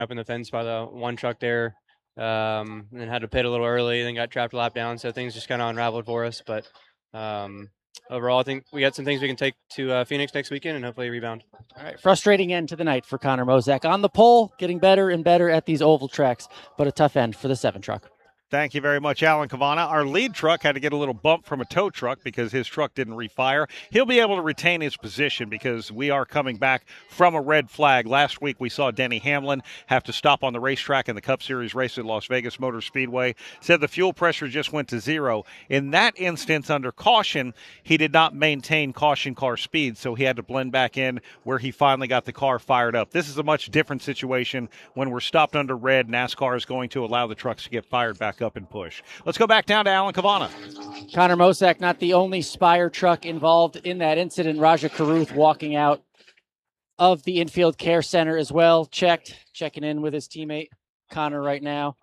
up in the fence by the one truck there, and had to pit a little early, then got trapped a lap down. So things just kind of unraveled for us. But overall, I think we got some things we can take to Phoenix next weekend and hopefully rebound. All right, frustrating end to the night for Connor Mozak. On the pole, getting better and better at these oval tracks, but a tough end for the 7 truck. Thank you very much, Alan Cavana. Our lead truck had to get a little bump from a tow truck because his truck didn't refire. He'll be able to retain his position because we are coming back from a red flag. Last week we saw Denny Hamlin have to stop on the racetrack in the Cup Series race at Las Vegas Motor Speedway. Said the fuel pressure just went to 0. In that instance, under caution, he did not maintain caution car speed, so he had to blend back in where he finally got the car fired up. This is a much different situation when we're stopped under red. NASCAR is going to allow the trucks to get fired back up and push. Let's go back down to Alan Cavana. Connor Mozak, not the only Spire truck involved in that incident. Raja Karuth walking out of the infield care center as well. Checking in with his teammate Connor right now.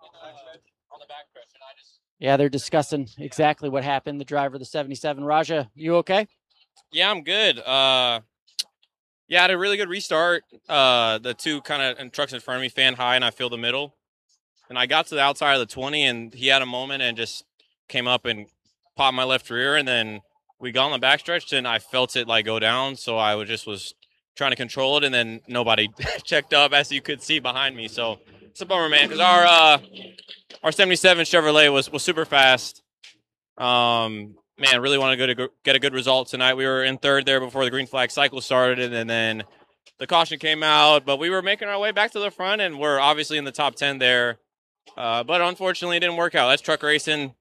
Yeah, they're discussing exactly what happened. The driver of the 77. Raja, you okay? Yeah, I'm good. Yeah, I had a really good restart. The two kind of trucks in front of me fan high, and I feel the middle. And I got to the outside of the 20, and he had a moment and just came up and popped my left rear. And then we got on the backstretch, and I felt it go down. So I was trying to control it, and then nobody checked up, as you could see behind me. So it's a bummer, man, because our 77 Chevrolet was super fast. Man, really wanted to get a good result tonight. We were in third there before the green flag cycle started, and then the caution came out. But we were making our way back to the front, and we're obviously in the top 10 there. But unfortunately, it didn't work out. That's truck racing.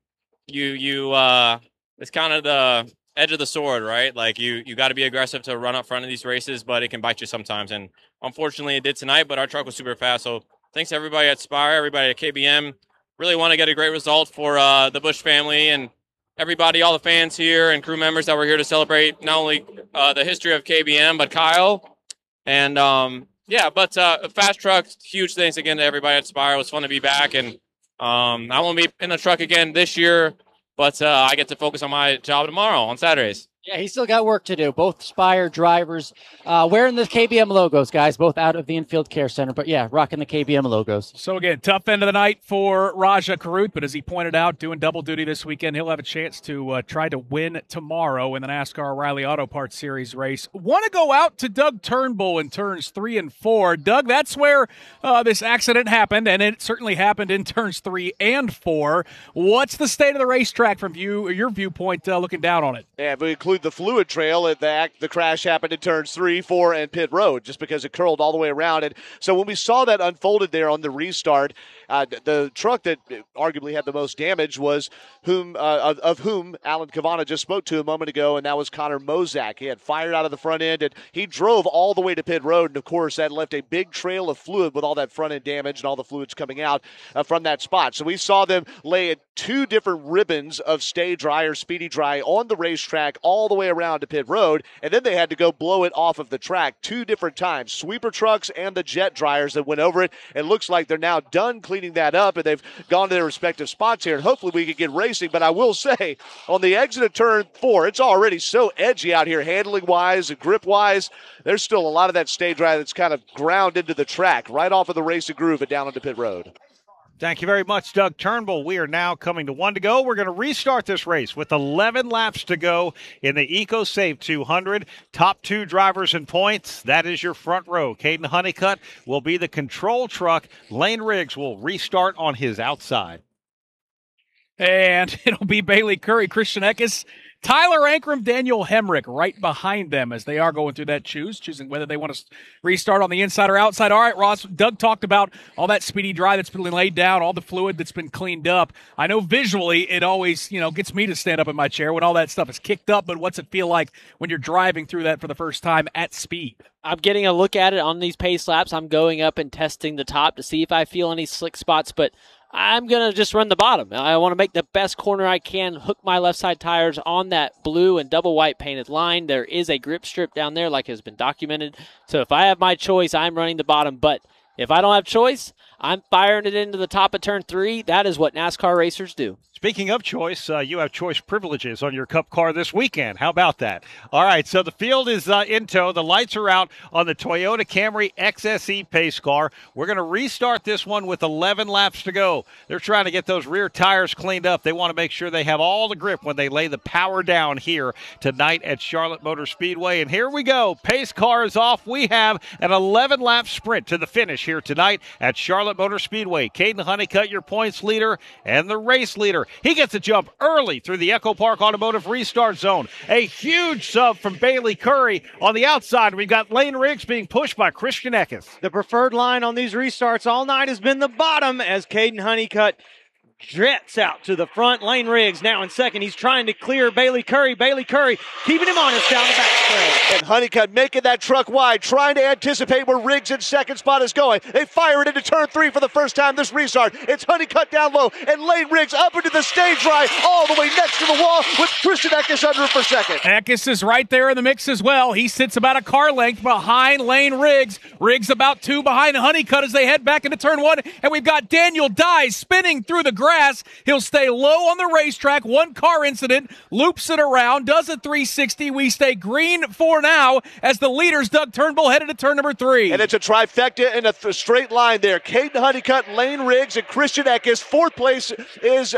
It's kind of the edge of the sword, right? You got to be aggressive to run up front of these races, but it can bite you sometimes. And unfortunately, it did tonight. But our truck was super fast. So thanks to everybody at Spire, everybody at KBM. Really want to get a great result for the Busch family and everybody, all the fans here and crew members that were here to celebrate not only the history of KBM, but Kyle. And fast truck, huge thanks again to everybody at Spire. It was fun to be back, and I won't be in the truck again this year, but I get to focus on my job tomorrow on Saturdays. Yeah, he's still got work to do. Both Spire drivers wearing the KBM logos, guys, both out of the infield care center. But, yeah, rocking the KBM logos. So, again, tough end of the night for Raja Karuth. But as he pointed out, doing double duty this weekend, he'll have a chance to try to win tomorrow in the NASCAR O'Reilly Auto Parts Series race. Want to go out to Doug Turnbull in turns 3 and 4. Doug, that's where this accident happened, and it certainly happened in turns 3 and 4. What's the state of the racetrack from your viewpoint looking down on it? Yeah, we include the fluid trail. The crash happened in turns 3, 4, and pit road just because it curled all the way around. And so when we saw that unfolded there on the restart, the truck that arguably had the most damage was whom Alan Cavana just spoke to a moment ago, and that was Connor Mozak. He had fired out of the front end, and he drove all the way to pit road, and of course that left a big trail of fluid with all that front end damage and all the fluids coming out from that spot. So we saw them lay 2 different ribbons of Stay Dry or Speedy Dry on the racetrack all the way around to pit road, and then they had to go blow it off of the track 2 different times. Sweeper trucks and the jet dryers that went over it. It looks like they're now done cleaning that up, and they've gone to their respective spots here, and hopefully we can get racing. But I will say, on the exit of turn 4, it's already so edgy out here, handling-wise and grip-wise. There's still a lot of that Stay Dry that's kind of ground into the track, right off of the racing groove and down onto pit road. Thank you very much, Doug Turnbull. We are now coming to 1 to go. We're going to restart this race with 11 laps to go in the EcoSave 200. Top 2 drivers in points. That is your front row. Caden Honeycutt will be the control truck. Lane Riggs will restart on his outside. And it'll be Bailey Curry, Christian Eckes, Tyler Ankrum, Daniel Hemrick right behind them as they are going through that choosing whether they want to restart on the inside or outside. All right, Ross, Doug talked about all that Speedy Dry that's been laid down, all the fluid that's been cleaned up. I know visually it always, gets me to stand up in my chair when all that stuff is kicked up, but what's it feel like when you're driving through that for the first time at speed? I'm getting a look at it on these pace laps. I'm going up and testing the top to see if I feel any slick spots, but I'm going to just run the bottom. I want to make the best corner I can, hook my left side tires on that blue and double white painted line. There is a grip strip down there like has been documented. So if I have my choice, I'm running the bottom. But if I don't have choice, I'm firing it into the top of turn 3. That is what NASCAR racers do. Speaking of choice, you have choice privileges on your Cup car this weekend. How about that? All right, so the field is in tow. The lights are out on the Toyota Camry XSE pace car. We're going to restart this one with 11 laps to go. They're trying to get those rear tires cleaned up. They want to make sure they have all the grip when they lay the power down here tonight at Charlotte Motor Speedway. And here we go. Pace car is off. We have an 11-lap sprint to the finish here tonight at Charlotte Motor Speedway. Caden Honeycutt, your points leader and the race leader. He gets a jump early through the Echo Park Automotive restart zone. A huge sub from Bailey Curry. On the outside, we've got Lane Riggs being pushed by Christian Eckes. The preferred line on these restarts all night has been the bottom as Caden Honeycutt jets out to the front. Lane Riggs now in second. He's trying to clear Bailey Curry. Bailey Curry keeping him honest down the backstretch. And Honeycutt making that truck wide, trying to anticipate where Riggs in second spot is going. They fire it into turn 3 for the first time this restart. It's Honeycutt down low, and Lane Riggs up into the stage right, all the way next to the wall with Christian Eckes under him for second. Eckes is right there in the mix as well. He sits about a car length behind Lane Riggs. Riggs about 2 behind Honeycutt as they head back into turn 1. And we've got Daniel Dye spinning through the grass. He'll stay low on the racetrack. One car incident, loops it around, does a 360. We stay green for now as the leaders, Doug Turnbull, headed to turn number 3. And it's a trifecta in a straight line there. Caden Honeycutt, Lane Riggs, and Christian Eckes. Fifth place is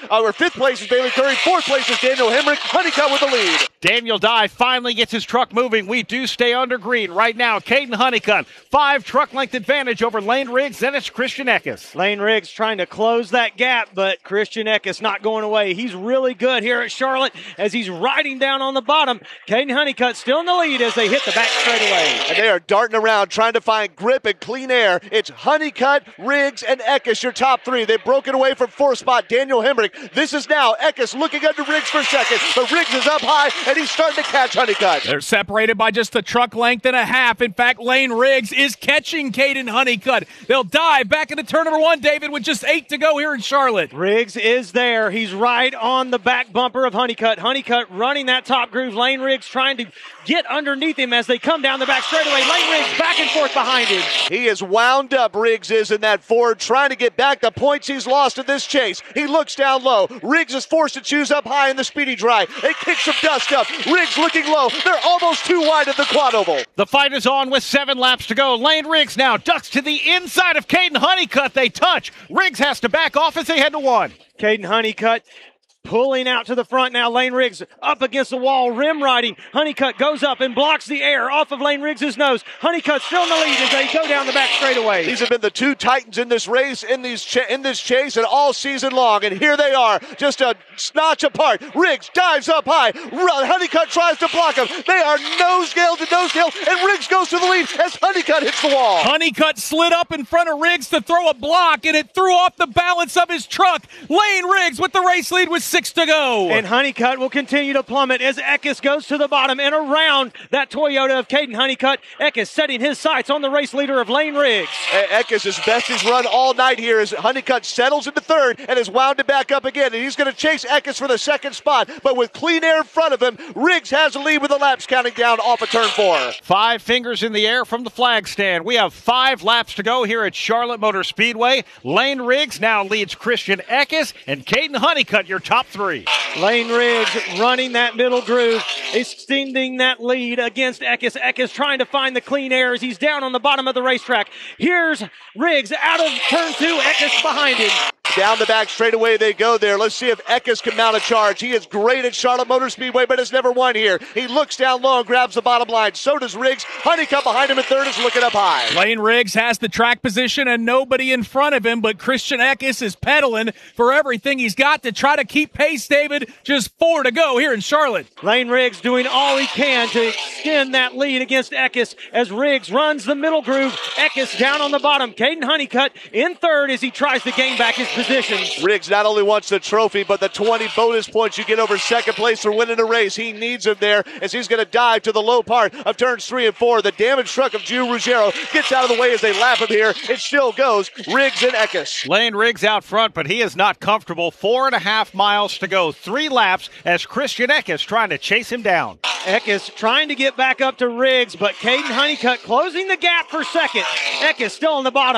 Bailey Curry. Fourth place is Daniel Hemrick. Honeycutt with the lead. Daniel Dye finally gets his truck moving. We do stay under green right now. Caden Honeycutt, 5 truck length advantage over Lane Riggs. Then it's Christian Eckes. Lane Riggs trying to close that gap, but Christian Eckes not going away. He's really good here at Charlotte as he's riding down on the bottom. Caden Honeycutt still in the lead as they hit the back straightaway. And they are darting around trying to find grip and clean air. It's Honeycutt, Riggs, and Eckes, your top 3. They've broken away from 4th spot, Daniel Hemrick. This is now Eckes looking under Riggs for second, but Riggs is up high, and he's starting to catch Honeycutt. They're separated by just a truck length and a half. In fact, Lane Riggs is catching Caden Honeycutt. They'll dive back into turn number 1, David, with just 8 to go here in Charlotte. Riggs is there. He's right on the back bumper of Honeycutt. Honeycutt running that top groove. Lane Riggs trying to get underneath him as they come down the back straightaway. Lane Riggs back and forth behind him. He is wound up, Riggs is, in that Ford, trying to get back the points he's lost in this chase. He looks down low. Riggs is forced to choose up high in the speedy dry. They kick some dust up. Riggs looking low. They're almost too wide of the quad oval. The fight is on with 7 laps to go. Lane Riggs now ducks to the inside of Caden Honeycutt. They touch. Riggs has to back off as they head to 1. Caden Honeycutt pulling out to the front now. Lane Riggs up against the wall, rim riding. Honeycutt goes up and blocks the air off of Lane Riggs' nose. Honeycutt still in the lead as they go down the back straightaway. These have been the 2 titans in this race, in this chase, and all season long. And here they are, just a notch apart. Riggs dives up high. Honeycutt tries to block him. They are nose-scale to nose-scale, and Riggs goes to the lead as Honeycutt hits the wall. Honeycutt slid up in front of Riggs to throw a block, and it threw off the balance of his truck. Lane Riggs with the race lead with 6 to go. And Honeycutt will continue to plummet as Eckes goes to the bottom and around that Toyota of Caden Honeycutt. Eckes setting his sights on the race leader of Lane Riggs. Eckes is best he's run all night here as Honeycutt settles into 3rd and has wound it back up again. And he's going to chase Eckes for the 2nd spot. But with clean air in front of him, Riggs has the lead with the laps counting down off of turn 4. 5 fingers in the air from the flag stand. We have 5 laps to go here at Charlotte Motor Speedway. Lane Riggs now leads Christian Eckes, and Caden Honeycutt, your top 3. Lane Riggs running that middle groove, extending that lead against Eckes. Eckes trying to find the clean air as he's down on the bottom of the racetrack. Here's Riggs out of turn 2, Eckes behind him. Down the back straightaway they go there. Let's see if Eckes can mount a charge. He is great at Charlotte Motor Speedway, but has never won here. He looks down low and grabs the bottom line. So does Riggs. Honeycutt behind him in 3rd is looking up high. Lane Riggs has the track position and nobody in front of him, but Christian Eckes is pedaling for everything he's got to try to keep pace, David. Just 4 to go here in Charlotte. Lane Riggs doing all he can to extend that lead against Eckes as Riggs runs the middle groove. Eckes down on the bottom. Caden Honeycutt in 3rd as he tries to gain back his position. Riggs not only wants the trophy, but the 20 bonus points you get over 2nd place for winning a race. He needs them there as he's going to dive to the low part of turns 3 and 4. The damaged truck of Gio Ruggiero gets out of the way as they lap him here. It still goes Riggs and Eckes. Lane Riggs out front, but he is not comfortable. 4.5 miles to go. 3 laps as Christian Eckes trying to chase him down. Eckes trying to get back up to Riggs, but Caden Honeycutt closing the gap for 2nd. Eckes still on the bottom.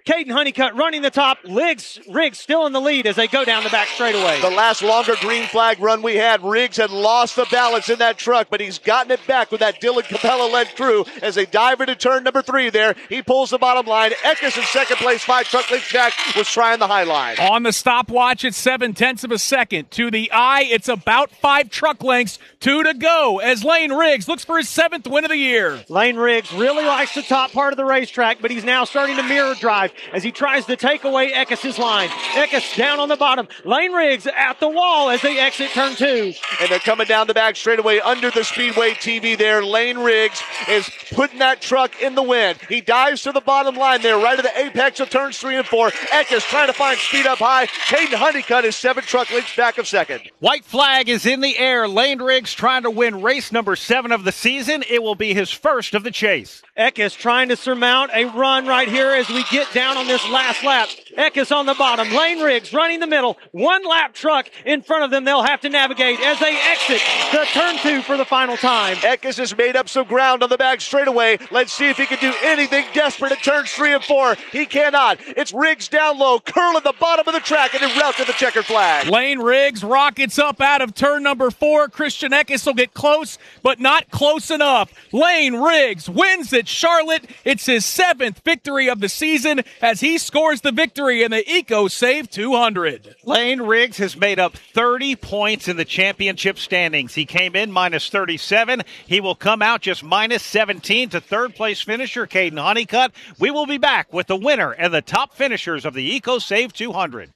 Caden Honeycutt running the top. Riggs still in the lead as they go down the back straightaway. The last longer green flag run we had, Riggs had lost the balance in that truck, but he's gotten it back with that Dylan Capella-led crew as they dive into turn number 3 there. He pulls the bottom line. Eckes in second place, 5 truck lengths back, was trying the high line. On the stopwatch, it's 0.7 of a second. To the eye, it's about 5 truck lengths. 2 to go as Lane Riggs looks for his 7th win of the year. Lane Riggs really likes the top part of the racetrack, but he's now starting to mirror drive as he tries to take away Eckes' line. Eckes down on the bottom. Lane Riggs at the wall as they exit turn 2. And they're coming down the back straightaway under the Speedway TV there. Lane Riggs is putting that truck in the wind. He dives to the bottom line there, right at the apex of turns 3 and 4. Eckes trying to find speed up high. Caden Honeycutt is 7 truck lengths back of second. White flag is in the air. Lane Riggs trying to win race number 7 of the season. It will be his first of the chase. Eckes trying to surmount a run right here as we get down on this last lap. Eckes on the bottom. Lane Riggs running the middle. 1 lap truck in front of them they'll have to navigate as they exit the turn 2 for the final time. Eckes has made up some ground on the back straightaway. Let's see if he can do anything desperate at turns 3 and 4. He cannot. It's Riggs down low, curling the bottom of the track and en route to the checkered flag. Lane Riggs rockets up out of turn number 4. Christian Eckes will get close, but not close enough. Lane Riggs wins at Charlotte. It's his 7th victory of the season as he scores the victory in the EcoSave 200. Lane Riggs has made up 30 points in the championship standings. He came in minus 37. He will come out just minus 17 to third place finisher Caden Honeycutt. We will be back with the winner and the top finishers of the EcoSave 200.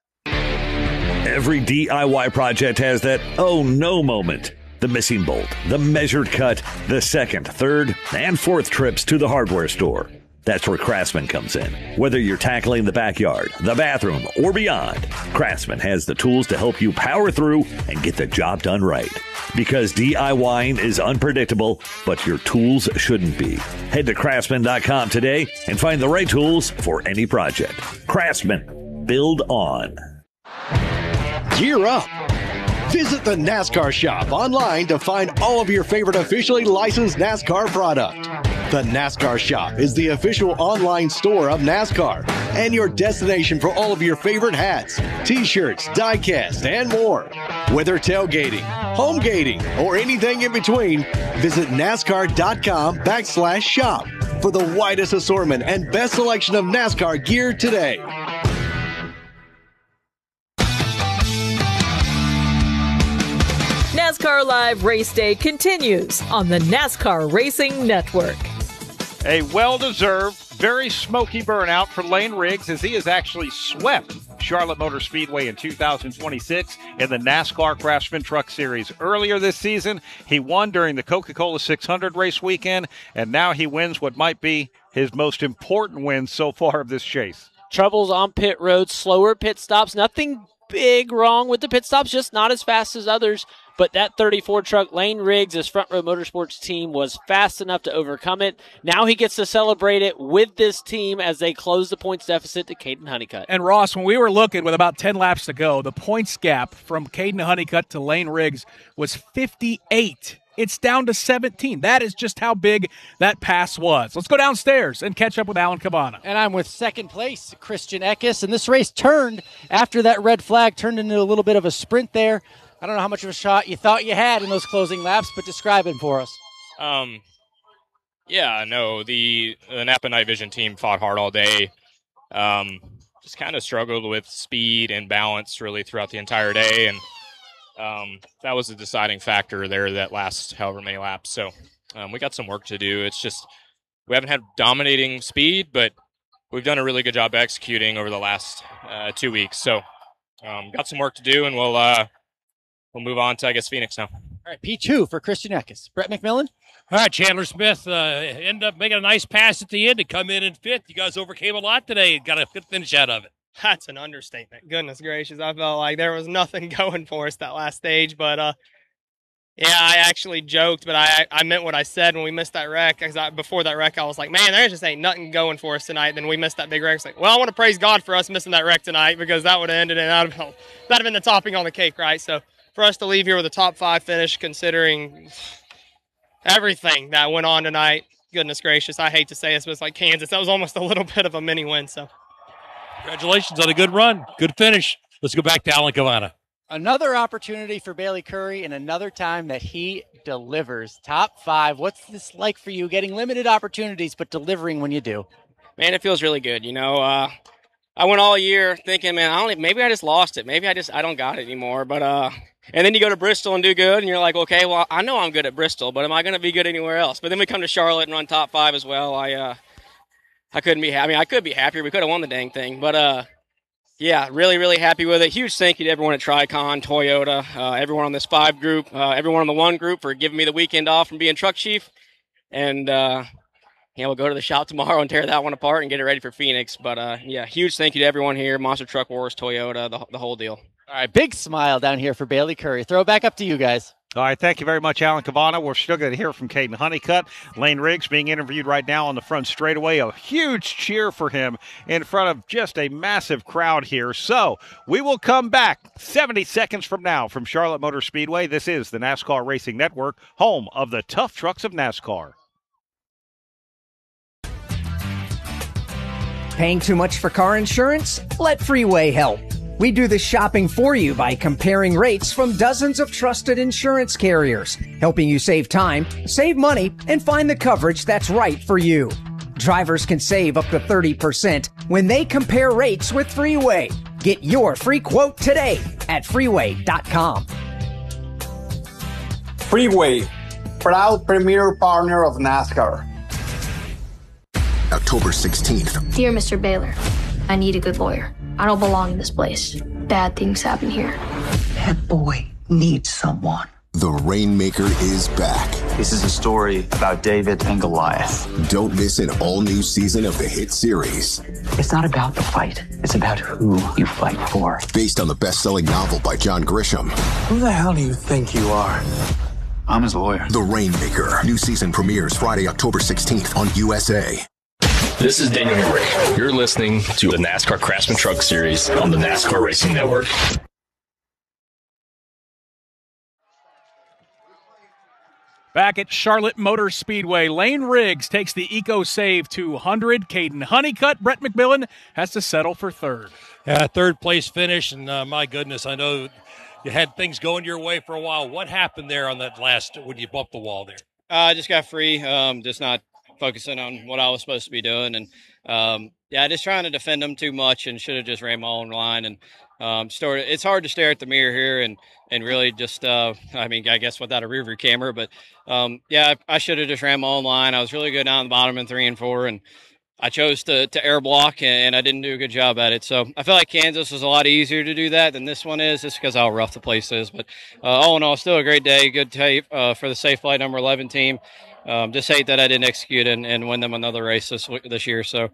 Every DIY project has that oh no moment. The missing bolt, the measured cut, the second, third, and fourth trips to the hardware store. That's where Craftsman comes in. Whether you're tackling the backyard, the bathroom, or beyond, Craftsman has the tools to help you power through and get the job done right. Because DIYing is unpredictable, but your tools shouldn't be. Head to Craftsman.com today and find the right tools for any project. Craftsman. Build on. Gear up. Visit the NASCAR shop online to find all of your favorite officially licensed NASCAR product. The NASCAR shop is the official online store of NASCAR and your destination for all of your favorite hats, t-shirts, diecast, and more. Whether tailgating, home gating, or anything in between, visit NASCAR.com/shop for the widest assortment and best selection of NASCAR gear today. NASCAR Live Race Day continues on the NASCAR Racing Network. A well-deserved, very smoky burnout for Lane Riggs as he has actually swept Charlotte Motor Speedway in 2026 in the NASCAR Craftsman Truck Series. Earlier this season, he won during the Coca-Cola 600 race weekend, and now he wins what might be his most important win so far of this chase. Troubles on pit road, slower pit stops, nothing big wrong with the pit stops, just not as fast as others. But that 34 truck, Lane Riggs, his Front Row Motorsports team, was fast enough to overcome it. Now he gets to celebrate it with this team as they close the points deficit to Caden Honeycutt. And Ross, when we were looking with about 10 laps to go, the points gap from Caden Honeycutt to Lane Riggs was 58. It's down to 17. That is just how big that pass was. Let's go downstairs and catch up with Alan Cabana. And I'm with second place, Christian Eckes. And this race turned after that red flag, turned into a little bit of a sprint there. I don't know how much of a shot you thought you had in those closing laps, but describe it for us. Yeah, no, the Napa Night Vision team fought hard all day. Just kind of struggled with speed and balance really throughout the entire day, and that was the deciding factor there that last however many laps. So we got some work to do. It's just we haven't had dominating speed, but we've done a really good job executing over the last 2 weeks. So got some work to do, and we'll move on to, I guess, Phoenix now. All right, P2 for Christian Eckes. Brett McMillan? All right, Chandler Smith ended up making a nice pass at the end to come in fifth. You guys overcame a lot today and got a good finish out of it. That's an understatement. Goodness gracious. I felt like there was nothing going for us that last stage. But, yeah, I actually joked, but I meant what I said when we missed that wreck. Before that wreck, I was like, man, there just ain't nothing going for us tonight. Then we missed that big wreck. It's like, well, I want to praise God for us missing that wreck tonight because that would have ended and that'd have been the topping on the cake, right? So for us to leave here with a top 5 finish, considering everything that went on tonight, goodness gracious, I hate to say this, but it's like Kansas. That was almost a little bit of a mini win. So Congratulations on a good run. Good finish. Let's go back to Alan Cavana. Another opportunity for Bailey Curry and another time that he delivers. Top 5. What's this like for you, getting limited opportunities but delivering when you do? Man, it feels really good. I went all year thinking, man, maybe I just lost it. Maybe I don't got it anymore. But and then you go to Bristol and do good, and you're like, okay, well, I know I'm good at Bristol, but am I going to be good anywhere else? But then we come to Charlotte and run top 5 as well. I couldn't be happy. I could be happier. We could have won the dang thing. But, yeah, really, really happy with it. Huge thank you to everyone at Tricon, Toyota, everyone on this 5 group, everyone on the 1 group for giving me the weekend off from being truck chief. And, we'll go to the shop tomorrow and tear that one apart and get it ready for Phoenix. But, yeah, huge thank you to everyone here, Monster Truck Wars, Toyota, the whole deal. All right, big smile down here for Bailey Curry. Throw it back up to you guys. All right, thank you very much, Alan Cavana. We're still going to hear from Caden Honeycutt. Lane Riggs being interviewed right now on the front straightaway. A huge cheer for him in front of just a massive crowd here. So we will come back 70 seconds from now from Charlotte Motor Speedway. This is the NASCAR Racing Network, home of the tough trucks of NASCAR. Paying too much for car insurance? Let Freeway help. We do the shopping for you by comparing rates from dozens of trusted insurance carriers, helping you save time, save money, and find the coverage that's right for you. Drivers can save up to 30% when they compare rates with Freeway. Get your free quote today at freeway.com. Freeway, proud premier partner of NASCAR. October 16th. Dear Mr. Baylor, I need a good lawyer. I don't belong in this place. Bad things happen here. That boy needs someone. The Rainmaker is back. This is a story about David and Goliath. Don't miss an all-new season of the hit series. It's not about the fight. It's about who you fight for. Based on the best-selling novel by John Grisham. Who the hell do you think you are? I'm his lawyer. The Rainmaker. New season premieres Friday, October 16th on USA. This is Daniel Henry. You're listening to the NASCAR Craftsman Truck Series on the NASCAR Racing Network. Back at Charlotte Motor Speedway, Lane Riggs takes the EcoSave 200. Caden Honeycutt, Brett McMillan has to settle for third. Third place finish, and my goodness, I know you had things going your way for a while. What happened there on that last, when you bumped the wall there? I just got free, just not focusing on what I was supposed to be doing. And, just trying to defend them too much and should have just ran my own line. And it's hard to stare at the mirror here and really just, I guess without a rear view camera. But, I should have just ran my own line. I was really good down the bottom in 3 and 4. And I chose to air block, and I didn't do a good job at it. So I feel like Kansas was a lot easier to do that than this one is, just because how rough the place is. But all in all, still a great day. Good tape for the Safe Flight number 11 team. Just hate that I didn't execute and win them another race this year. So,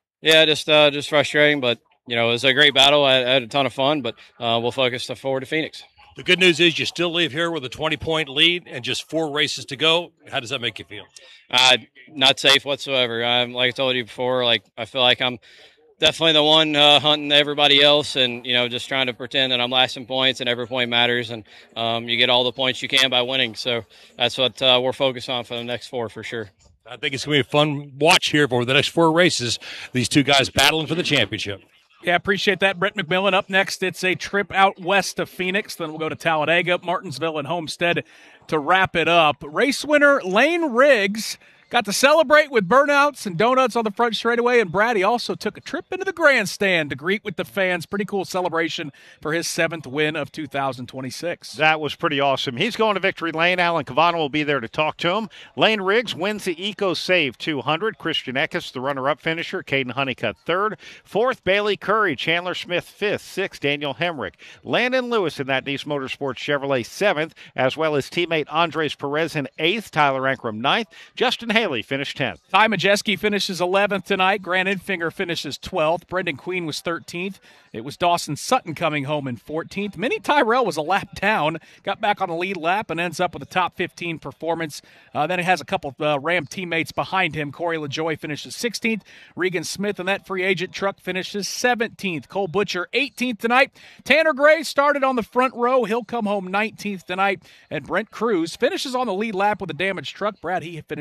just frustrating. But, it was a great battle. I had a ton of fun, but we'll focus forward to Phoenix. The good news is you still leave here with a 20-point lead and just 4 races to go. How does that make you feel? Not safe whatsoever. Like I told you before, I feel like I'm definitely the one hunting everybody else and, just trying to pretend that I'm last in points and every point matters. And you get all the points you can by winning. So that's what we're focused on for the next 4 for sure. I think it's going to be a fun watch here for the next 4 races. These 2 guys battling for the championship. Yeah, appreciate that, Brett McMillan. Up next, it's a trip out west of Phoenix. Then we'll go to Talladega, Martinsville, and Homestead to wrap it up. Race winner Lane Riggs got to celebrate with burnouts and donuts on the front straightaway, and Brad, he also took a trip into the grandstand to greet with the fans. Pretty cool celebration for his 7th win of 2026. That was pretty awesome. He's going to victory lane. Alan Cavana will be there to talk to him. Lane Riggs wins the EcoSave 200. Christian Eckes, the runner-up finisher. Caden Honeycutt, 3rd. 4th, Bailey Curry. Chandler Smith, 5th. 6th, Daniel Hemrick. Landon Lewis in that Nice Motorsports Chevrolet, 7th, as well as teammate Andres Perez in 8th. Tyler Ankrum, 9th. Justin Haley finished 10th. Ty Majeski finishes 11th tonight. Grant Enfinger finishes 12th. Brendan Queen was 13th. It was Dawson Sutton coming home in 14th. Minnie Tyrell was a lap down, got back on the lead lap, and ends up with a top 15 performance. Then it has a couple of Ram teammates behind him. Corey LaJoy finishes 16th. Regan Smith in that free agent truck finishes 17th. Cole Butcher 18th tonight. Tanner Gray started on the front row. He'll come home 19th tonight. And Brent Cruz finishes on the lead lap with a damaged truck. Brad, he finishes 20th.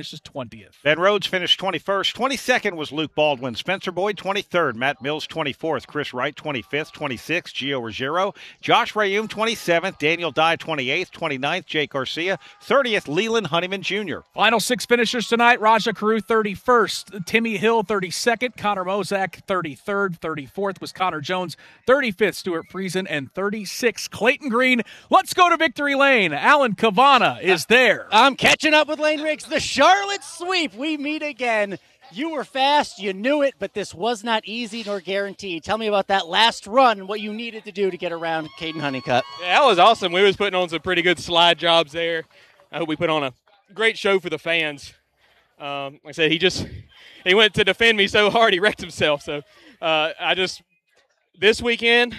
20th. Ben Rhodes finished 21st. 22nd was Luke Baldwin. Spencer Boyd, 23rd. Matt Mills, 24th. Chris Wright, 25th. 26th, Gio Ruggiero. Josh Rayum, 27th. Daniel Dye, 28th. 29th, Jake Garcia. 30th, Leland Honeyman Jr. Final 6 finishers tonight. Raja Carew, 31st. Timmy Hill, 32nd. Connor Mozak, 33rd. 34th was Connor Jones. 35th, Stuart Friesen. And 36th, Clayton Green. Let's go to Victory Lane. Alan Cavana is there. I'm catching up with Lane Riggs. The Charlotte Sweep. We meet again. You were fast, you knew it, but this was not easy nor guaranteed. Tell me about that last run, what you needed to do to get around Caden Honeycutt. Yeah, that was awesome. We was putting on some pretty good slide jobs there. I hope we put on a great show for the fans. Like I said, he went to defend me so hard he wrecked himself. So this weekend,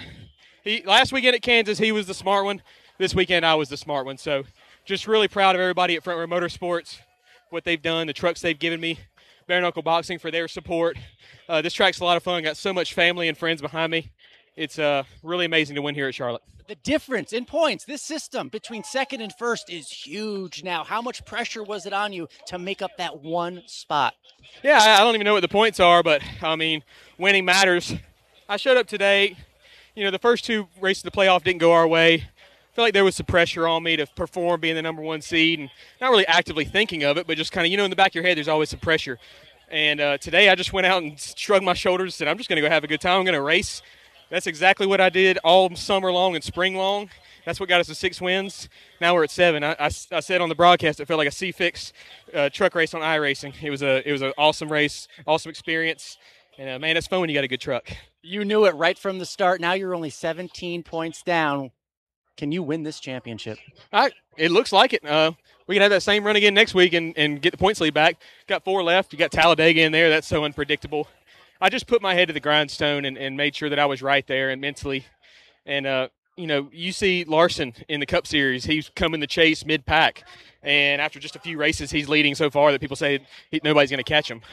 last weekend at Kansas, he was the smart one. This weekend, I was the smart one. So just really proud of everybody at Front Row Motorsports, what they've done, the trucks they've given me, Bare Knuckle Boxing for their support. This track's a lot of fun. Got so much family and friends behind me. It's really amazing to win here at Charlotte. The difference in points, this system between second and first is huge now. How much pressure was it on you to make up that one spot? Yeah, I don't even know what the points are, but, I mean, winning matters. I showed up today. You know, the first 2 races of the playoff didn't go our way. I feel like there was some pressure on me to perform being the number 1 seed, and not really actively thinking of it, but just kind of, in the back of your head, there's always some pressure. And today I just went out and shrugged my shoulders and said, I'm just going to go have a good time. I'm going to race. That's exactly what I did all summer long and spring long. That's what got us to 6 wins. Now we're at 7. I said on the broadcast it felt like a C-Fix truck race on iRacing. It was an awesome race, awesome experience. And, man, it's fun when you got a good truck. You knew it right from the start. Now you're only 17 points down. Can you win this championship? It looks like it. We can have that same run again next week and get the points lead back. Got 4 left. You got Talladega in there. That's so unpredictable. I just put my head to the grindstone and made sure that I was right there and mentally. And, you see Larson in the Cup Series. He's come in the chase mid-pack. And after just a few races, he's leading so far that people say nobody's going to catch him.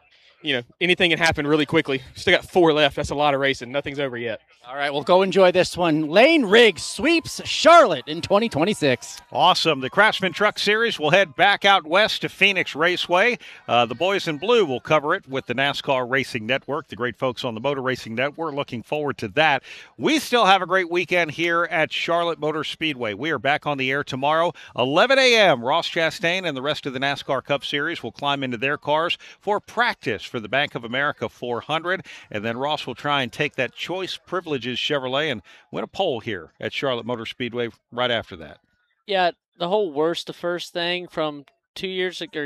Anything can happen really quickly. Still got 4 left. That's a lot of racing. Nothing's over yet. All right, well, go enjoy this one. Lane Riggs sweeps Charlotte in 2026. Awesome. The Craftsman Truck Series will head back out west to Phoenix Raceway. The boys in blue will cover it with the NASCAR Racing Network, the great folks on the Motor Racing Network. Looking forward to that. We still have a great weekend here at Charlotte Motor Speedway. We are back on the air tomorrow, 11 a.m. Ross Chastain and the rest of the NASCAR Cup Series will climb into their cars for practice for the Bank of America 400, and then Ross will try and take that Choice Privileges Chevrolet and win a pole here at Charlotte Motor Speedway right after that. Yeah, the whole worst to first thing from 2 years ago,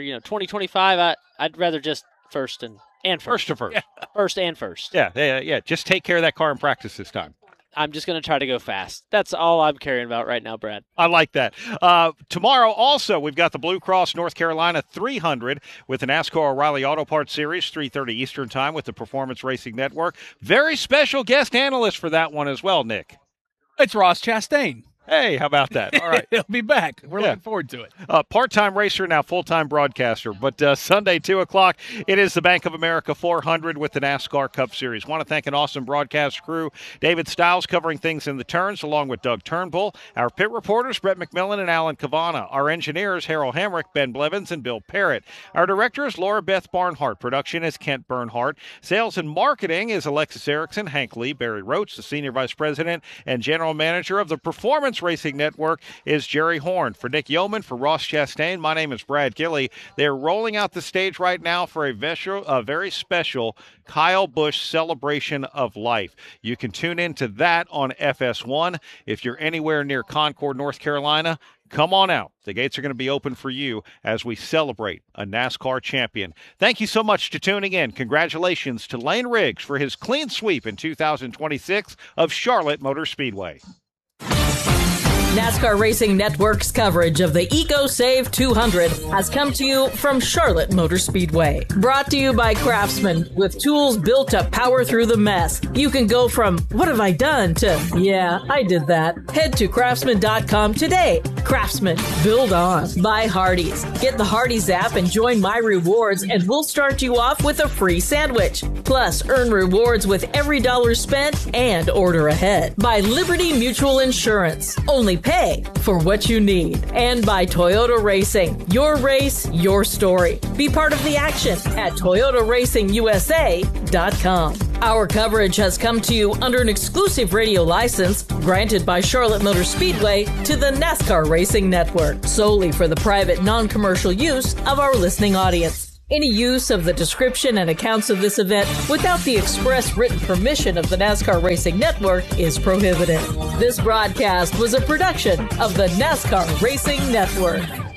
2025, I'd rather just first and first. First to first. Yeah. First and first. Yeah. Just take care of that car in practice this time. I'm just going to try to go fast. That's all I'm caring about right now, Brad. I like that. Tomorrow also, we've got the Blue Cross North Carolina 300 with the NASCAR O'Reilly Auto Parts Series, 3:30 Eastern Time with the Performance Racing Network. Very special guest analyst for that one as well, Nick. It's Ross Chastain. Hey, how about that? All right. He'll be back. We're looking forward to it. Part-time racer, now full-time broadcaster. But Sunday, 2 o'clock, it is the Bank of America 400 with the NASCAR Cup Series. Want to thank an awesome broadcast crew. David Stiles covering things in the turns, along with Doug Turnbull. Our pit reporters, Brett McMillan and Alan Cavana. Our engineers, Harold Hamrick, Ben Blevins, and Bill Parrott. Our directors, Laura Beth Barnhart. Production is Kent Bernhardt. Sales and marketing is Alexis Erickson, Hank Lee, Barry Roach, the Senior Vice President and General Manager of the Performance Racing Network is Jerry Horn. For Nick Yeoman, for Ross Chastain, my name is Brad Gilley. They're rolling out the stage right now for a very special Kyle Busch Celebration of Life. You can tune into that on FS1. If you're anywhere near Concord, North Carolina, come on out. The gates are going to be open for you as we celebrate a NASCAR champion. Thank you so much for tuning in. Congratulations to Lane Riggs for his clean sweep in 2026 of Charlotte Motor Speedway. NASCAR Racing Network's coverage of the EcoSave 200 has come to you from Charlotte Motor Speedway. Brought to you by Craftsman, with tools built to power through the mess. You can go from, what have I done, to, yeah, I did that. Head to craftsman.com today Craftsman, build on. Buy Hardee's. Get the Hardee's app and join My Rewards, and we'll start you off with a free sandwich. Plus, earn rewards with every dollar spent and order ahead. By Liberty Mutual Insurance. Only pay for what you need. And by Toyota Racing. Your race, your story. Be part of the action at ToyotaRacingUSA.com. Our coverage has come to you under an exclusive radio license granted by Charlotte Motor Speedway to the NASCAR Racing Network, solely for the private, non-commercial use of our listening audience. Any use of the description and accounts of this event without the express written permission of the NASCAR Racing Network is prohibited. This broadcast was a production of the NASCAR Racing Network.